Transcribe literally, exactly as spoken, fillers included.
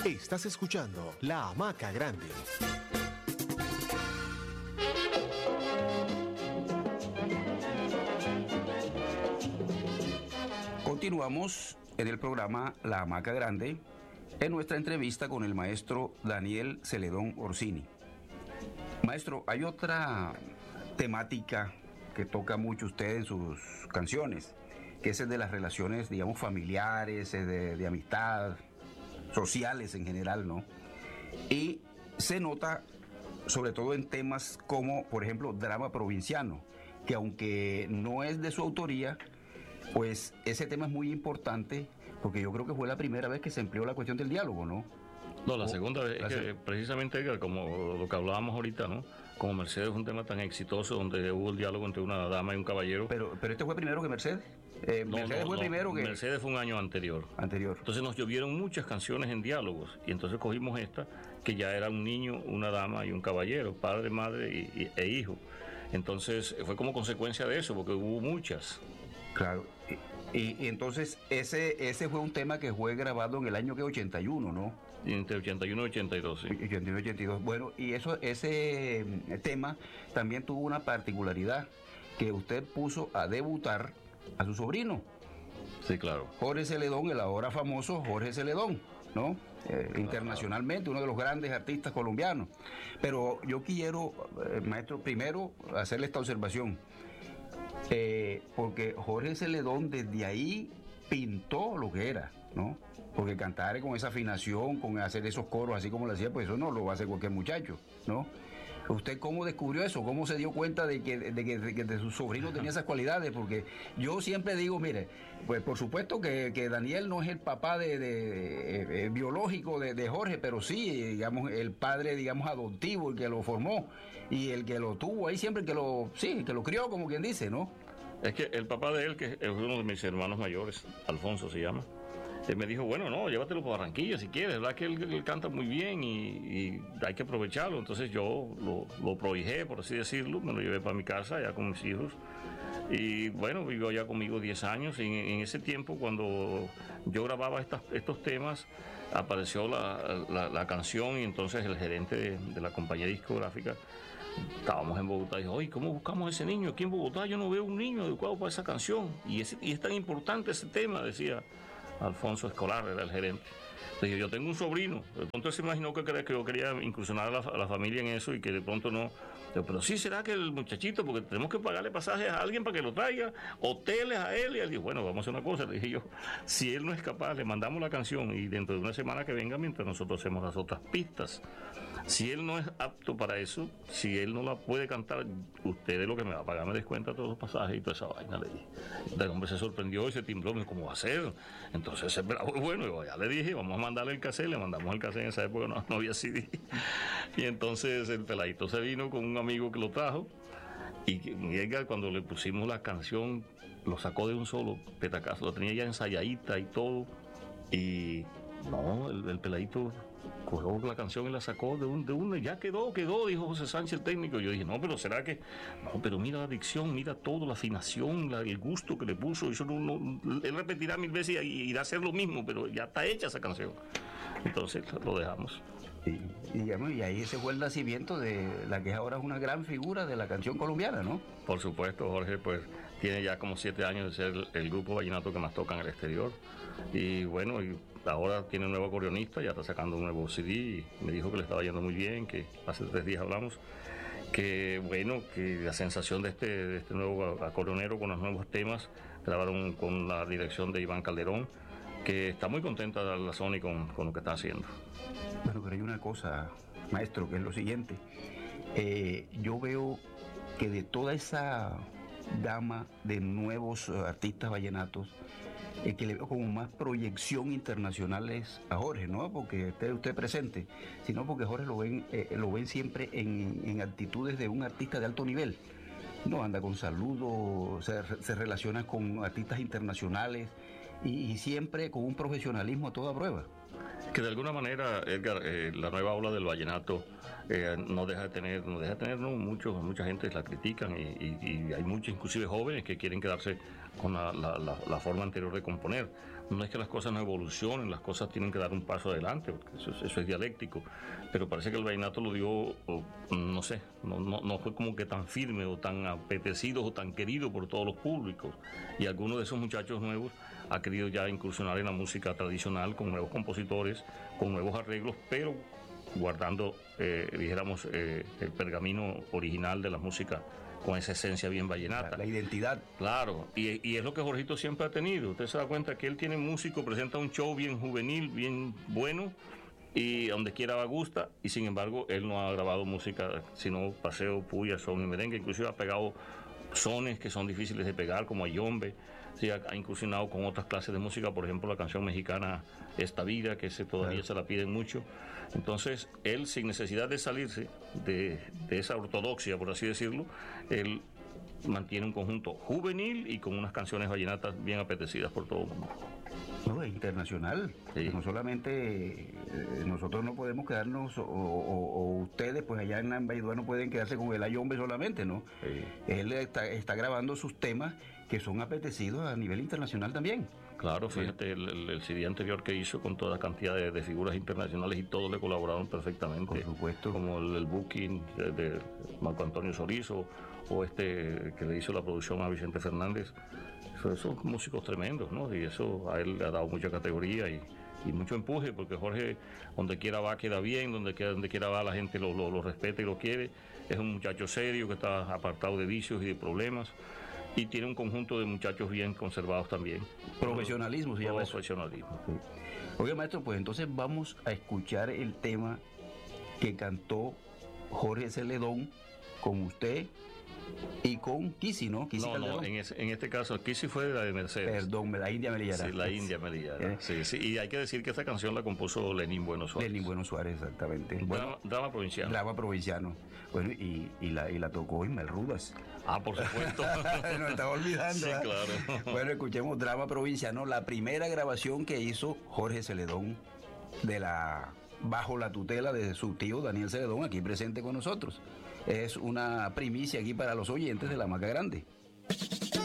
Estás escuchando La Hamaca Grande. Continuamos en el programa La Hamaca Grande en nuestra entrevista con el maestro Daniel Celedón Orsini. Maestro, hay otra temática que toca mucho usted en sus canciones, que es el de las relaciones, digamos, familiares, de, de amistad, sociales en general, ¿no? Y se nota sobre todo en temas como, por ejemplo, drama provinciano, que aunque no es de su autoría, pues ese tema es muy importante, porque yo creo que fue la primera vez que se empleó la cuestión del diálogo, ¿no? No, la segunda vez, es que precisamente, Edgar, como lo que hablábamos ahorita, ¿no? Como Mercedes es un tema tan exitoso donde hubo el diálogo entre una dama y un caballero. Pero, pero este fue primero que Mercedes. Eh, no, Mercedes no, fue no, primero que. Mercedes fue un año anterior. Anterior. Entonces nos llovieron muchas canciones en diálogos y entonces cogimos esta, que ya era un niño, una dama y un caballero, padre, madre y, y, e hijo. Entonces fue como consecuencia de eso, porque hubo muchas. Claro. Y, y entonces ese ese fue un tema que fue grabado en el año que ochenta y uno, ¿no? Entre ochenta y uno y ochenta y dos, sí. ochenta y uno y ochenta y dos. Bueno, y eso ese tema también tuvo una particularidad, que usted puso a debutar a su sobrino. Sí, claro. Jorge Celedón, el ahora famoso Jorge Celedón, ¿no? Eh, claro, internacionalmente, uno de los grandes artistas colombianos. Pero yo quiero, eh, maestro, primero hacerle esta observación. Eh, porque Jorge Celedón desde ahí pintó lo que era, ¿no? Porque cantar con esa afinación, con hacer esos coros así como lo hacía, pues eso no lo va a hacer cualquier muchacho, ¿no? ¿Usted cómo descubrió eso? ¿Cómo se dio cuenta de que, de que, de que de su sobrino tenía esas cualidades? Porque yo siempre digo, mire, pues por supuesto que, que Daniel no es el papá de, de, de, eh, biológico de, de Jorge, pero sí, digamos, el padre, digamos, adoptivo, el que lo formó y el que lo tuvo ahí siempre, el que lo, sí, el que lo crió, como quien dice, ¿no? Es que el papá de él, que es uno de mis hermanos mayores, Alfonso se llama, él me dijo, bueno, no, llévatelo para Barranquilla si quieres, verdad que él, él canta muy bien y, y hay que aprovecharlo. Entonces yo lo, lo prohijé, por así decirlo, me lo llevé para mi casa, allá con mis hijos. Y bueno, vivió allá conmigo diez años y en, en ese tiempo, cuando yo grababa estas, estos temas, apareció la, la, la canción y entonces el gerente de, de la compañía discográfica, estábamos en Bogotá y dijo, oye, ¿cómo buscamos a ese niño? Aquí en Bogotá yo no veo un niño adecuado para esa canción. Y, ese, y es tan importante ese tema, decía Alfonso Escolar, era el gerente. Entonces yo tengo un sobrino, de pronto él se imaginó que, que yo quería incursionar a la, a la familia en eso y que de pronto no. Pero sí, será que el muchachito, porque tenemos que pagarle pasajes a alguien para que lo traiga, hoteles a él. Y él dijo, bueno, vamos a hacer una cosa. Le dije yo, si él no es capaz, le mandamos la canción y dentro de una semana que venga, mientras nosotros hacemos las otras pistas. Si él no es apto para eso, si él no la puede cantar, usted es lo que me va a pagar, me descuenta todos los pasajes y toda esa vaina, le dije. El hombre se sorprendió y se timbró, me dijo, ¿cómo va a ser? Entonces, bueno, ya le dije, vamos a mandarle el cassette, le mandamos el cassette, en esa época no, no había C D. Y entonces el peladito se vino con un amigo que lo trajo y Edgar, cuando le pusimos la canción, lo sacó de un solo petacazo, lo tenía ya ensayadita y todo, y no, el, el peladito cogió la canción y la sacó de un de una, ya quedó, quedó, dijo José Sánchez, el técnico. Yo dije, no, pero será que, no, pero mira la dicción, mira todo, la afinación, la, el gusto que le puso, eso no, no, él repetirá mil veces y irá a hacer lo mismo, pero ya está hecha esa canción. Entonces lo dejamos. Y, digamos, y ahí se fue el nacimiento de la que ahora es una gran figura de la canción colombiana, ¿no? Por supuesto, Jorge, pues tiene ya como siete años de ser el, el grupo vallenato que más toca en el exterior. Y bueno, y ahora tiene un nuevo acordeonista, ya está sacando un nuevo C D y me dijo que le estaba yendo muy bien, que hace tres días hablamos, que bueno, que la sensación de este, de este nuevo acordeonero con los nuevos temas, grabaron con la dirección de Iván Calderón, que está muy contenta de la Sony con, con lo que está haciendo. Bueno, pero hay una cosa, maestro, que es lo siguiente. Eh, yo veo que de toda esa gama de nuevos uh, artistas vallenatos, el que le veo como más proyección internacional es a Jorge, no porque esté usted presente, sino porque Jorge lo ven, eh, lo ven siempre en, en actitudes de un artista de alto nivel. No anda con saludos, se, se relaciona con artistas internacionales y, y siempre con un profesionalismo a toda prueba. Que de alguna manera, Edgar, eh, la nueva ola del vallenato eh, no deja de tener, no deja de tener, ¿no? Mucho, mucha gente la critican y, y, y hay muchos, inclusive jóvenes, que quieren quedarse con la, la, la, la forma anterior de componer. no es que las cosas no evolucionen, las cosas tienen que dar un paso adelante, porque eso, es- eso es dialéctico, pero parece que el vallenato lo dio, o, no sé, no, no, no fue como que tan firme o tan apetecido o tan querido por todos los públicos, y algunos de esos muchachos nuevos ha querido ya incursionar en la música tradicional con nuevos compositores, con nuevos arreglos, pero guardando, eh, dijéramos, eh, el pergamino original de la música con esa esencia bien vallenata. La, la identidad. Claro, y, y es lo que Jorgito siempre ha tenido. Usted se da cuenta que él tiene músico, presenta un show bien juvenil, bien bueno, y donde quiera va gusta, y sin embargo él no ha grabado música, sino paseo, puya, son y merengue, inclusive ha pegado sones que son difíciles de pegar, como ayombe. Sí, ha, ha incursionado con otras clases de música, por ejemplo la canción mexicana Esta Vida, que ese todavía Claro. se la piden mucho. Entonces él, sin necesidad de salirse de, de esa ortodoxia, por así decirlo, él mantiene un conjunto juvenil y con unas canciones vallenatas bien apetecidas por todo el mundo. No, es internacional. Sí. No solamente eh, nosotros no podemos quedarnos, o, o- o ustedes, pues allá en Ambaidúa no pueden quedarse con el ayombe solamente, ¿no? Sí. Él está, está grabando sus temas que son apetecidos a nivel internacional también. Claro, fíjate, el, el, el C D anterior que hizo con toda cantidad de, de figuras internacionales y todos le colaboraron perfectamente. Por supuesto. Como el, el booking de, de Marco Antonio Sorizo o este que le hizo la producción a Vicente Fernández. Esos son músicos tremendos, ¿no? Y eso a él le ha dado mucha categoría y, y mucho empuje, porque Jorge, donde quiera va, queda bien, donde quiera, donde quiera va, la gente lo, lo, lo respeta y lo quiere. Es un muchacho serio que está apartado de vicios y de problemas. Y tiene un conjunto de muchachos bien conservados también. Profesionalismo se llama eso. Profesionalismo. Oiga, maestro, pues entonces vamos a escuchar el tema que cantó Jorge Celedón con usted y con Kisi, ¿no? Kisi No, no, Calderón. en, ese- en este caso, Kisi fue de la de Mercedes. Perdón, la India Melillara. Sí, la India Melillara. Eh. Sí, sí. Y hay que decir que esta canción la compuso Lenín Bueno Suárez. Lenín Bueno Suárez, exactamente. Drama, Bueno, drama provincial. drama provinciano. Bueno, y, y, la, y la tocó Ismael Rudas. Ah, por supuesto. Nos estaba olvidando. Sí, ¿eh? claro. Bueno, escuchemos Drama Provinciano, la primera grabación que hizo Jorge Celedón de la bajo la tutela de su tío Daniel Celedón, aquí presente con nosotros. Es una primicia aquí para los oyentes de La Hamaca Grande.